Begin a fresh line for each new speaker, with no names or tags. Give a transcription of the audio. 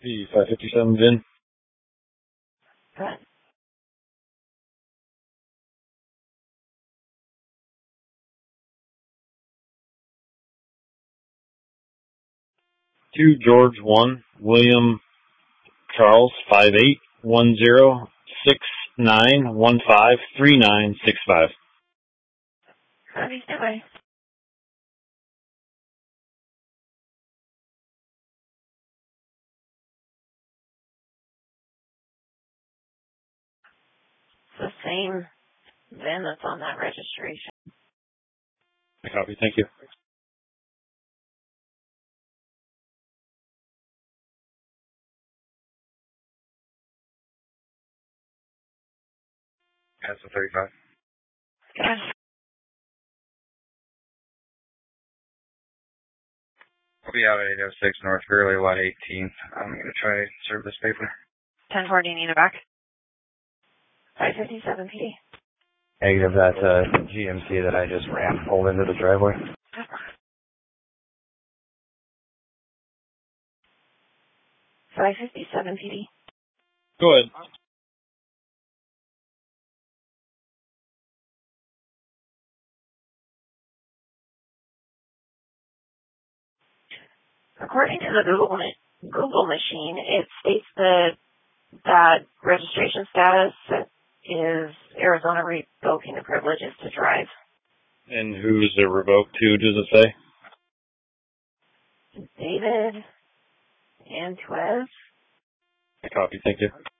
P557 VIN.
Good.
To George 1, William Charles 581069153965.
Copy. Goodbye. It's the same VIN that's on that registration.
Copy, thank you. That's the 35.
Good.
We'll be out at 806 North Gurley, lot 18. I'm going to try to serve this paper.
1040 Nina back. 557 PD.
Negative, that's a GMC that I just ran, pulled into the driveway.
557 PD.
Go ahead.
According to the Google machine, it states that registration status is Arizona revoking the privileges to drive.
And who's it revoked to, does it say?
David Antuez.
Copy, thank you.